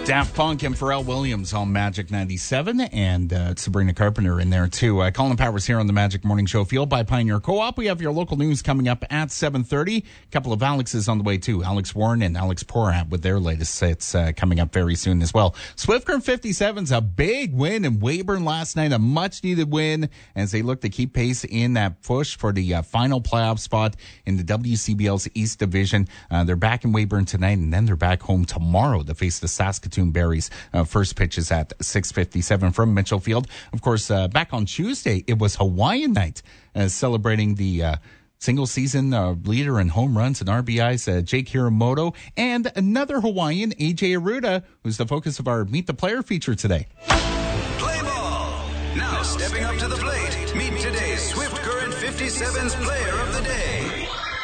Daft Punk and Pharrell Williams on Magic 97, and Sabrina Carpenter in there too. Colin Powers here on the Magic Morning Show, fueled by Pioneer Co-op. We have your local news coming up at 7:30. A couple of Alexes on the way too. Alex Warren and Alex Porat with their latest hits coming up very soon as well. Swift Current 57's a big win in Weyburn last night, a much-needed win as they look to keep pace in that push for the final playoff spot in the WCBL's East Division. They're back in Weyburn tonight, and then they're back home tomorrow to face the Saskatoon Berries. First pitch is at 6:57 from Mitchell Field. Of course, back on Tuesday, it was Hawaiian night, celebrating the single season leader in home runs and RBIs, Jake Hiramoto, and another Hawaiian, AJ Aruda, who's the focus of our Meet the Player feature today. Play ball! Now stepping up to the plate, meet today's Swift Current 57's Player of the Day.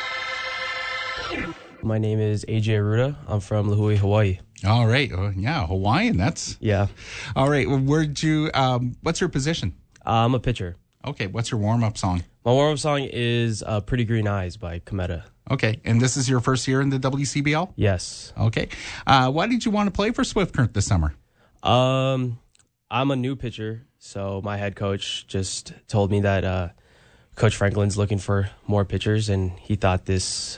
My name is AJ Aruda. I'm from Lahui, Hawaii. All right. Yeah, Hawaiian. Yeah. All right. What's your position? I'm a pitcher. Okay. What's your warm-up song? My warm-up song is Pretty Green Eyes by Kometa. Okay. And this is your first year in the WCBL? Yes. Okay. Why did you want to play for Swift Current this summer? I'm a new pitcher, so my head coach just told me that Coach Franklin's looking for more pitchers, and he thought this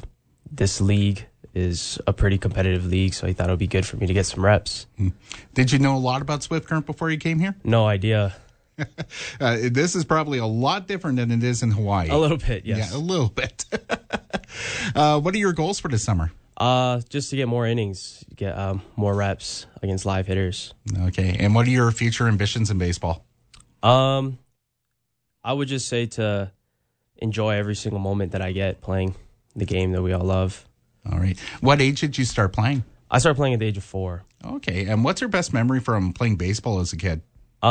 league is a pretty competitive league, so he thought it would be good for me to get some reps. Did you know a lot about Swift Current before you came here? No idea. This is probably a lot different than it is in Hawaii. A little bit, yes. Yeah, a little bit. What are your goals for this summer? Just to get more innings, get more reps against live hitters. Okay, and what are your future ambitions in baseball? I would just say to enjoy every single moment that I get playing the game that we all love. All right. What age did you start playing? I started playing at the age of 4. Okay. And what's your best memory from playing baseball as a kid?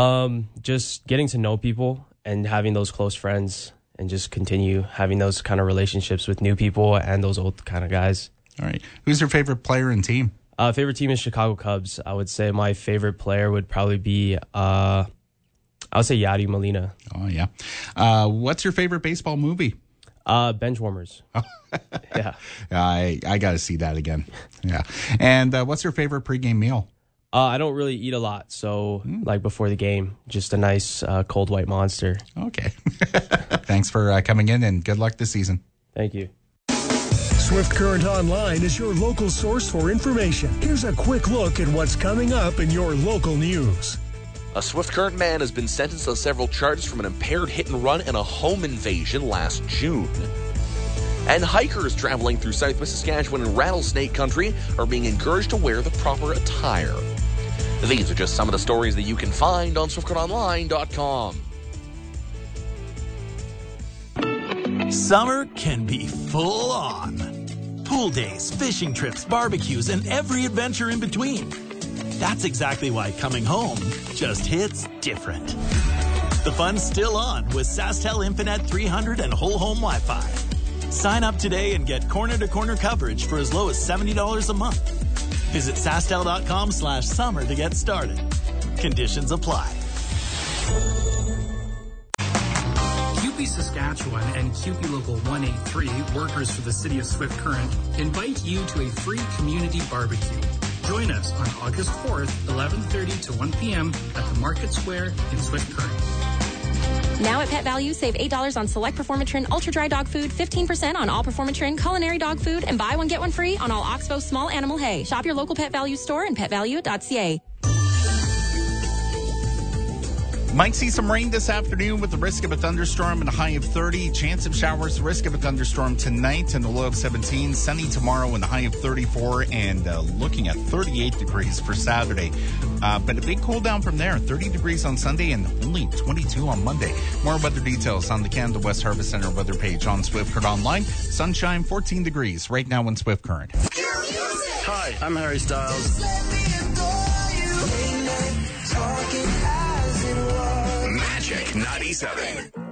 Just getting to know people and having those close friends and just continue having those kind of relationships with new people and those old kind of guys. All right. Who's your favorite player and team? Favorite team is Chicago Cubs. I would say my favorite player would probably be, I would say Yadi Molina. Oh, yeah. What's your favorite baseball movie? Benchwarmers. Yeah. I got to see that again. Yeah. And what's your favorite pregame meal? I don't really eat a lot, so like before the game, just a nice cold white Monster. Okay. Thanks for coming in, and good luck this season. Thank you. Swift Current Online is your local source for information. Here's a quick look at what's coming up in your local news. A Swift Current man has been sentenced on several charges from an impaired hit-and-run and a home invasion last June. And hikers traveling through southwest Saskatchewan and rattlesnake country are being encouraged to wear the proper attire. These are just some of the stories that you can find on SwiftCurrentOnline.com. Summer can be full on. Pool days, fishing trips, barbecues, and every adventure in between. That's exactly why coming home just hits different. The fun's still on with SaskTel Infinet 300 and whole home Wi-Fi. Sign up today and get corner-to-corner coverage for as low as $70 a month. Visit SaskTel.com/summer to get started. Conditions apply. CUPE Saskatchewan and CUPE Local 183, workers for the City of Swift Current, invite you to a free community barbecue. Join us on August 4th, 11:30 to 1 p.m. at the Market Square in Swift Current. Now at Pet Value, save $8 on select Performatrin Ultra Dry Dog Food, 15% on all Performatrin Culinary Dog Food, and buy one, get one free on all Oxbow Small Animal Hay. Shop your local Pet Value store and petvalue.ca. Might see some rain this afternoon with the risk of a thunderstorm and a high of 30. Chance of showers, the risk of a thunderstorm tonight and a low of 17. Sunny tomorrow and a high of 34 and looking at 38 degrees for Saturday. But a big cool down from there. 30 degrees on Sunday and only 22 on Monday. More weather details on the Canada West Harvest Center weather page on Swift Current Online. Sunshine, 14 degrees right now in Swift Current. Hi, I'm Harry Styles. Magic 97.